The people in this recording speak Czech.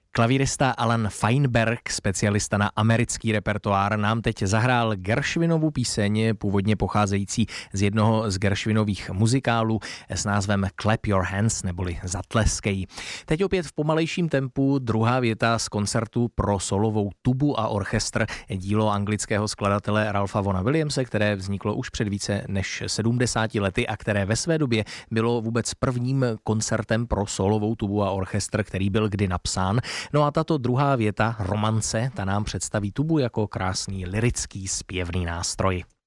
Klavírista Alan Feinberg, specialista na americký repertoár, nám teď zahrál Gershwinovu píseň, původně pocházející z jednoho z Gershwinových muzikálů s názvem Clap Your Hands, neboli Zatleskej. Teď opět v pomalejším tempu druhá věta z koncertu pro solovou tubu a orchestr, dílo anglického skladatele Ralpha Vaughna Williamse, které vzniklo už před více než 70 lety a které ve své době bylo vůbec prvním koncertem pro solovou tubu a orchestr, který byl kdy napsán. No a tato druhá věta, Romance, ta nám představí tubu jako krásný lyrický zpěvný nástroj.